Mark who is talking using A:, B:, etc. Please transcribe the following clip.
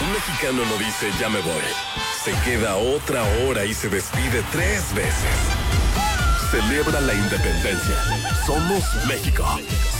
A: Un mexicano no dice ya me voy. Se queda otra hora y se despide 3 veces. Celebra la independencia. Somos México.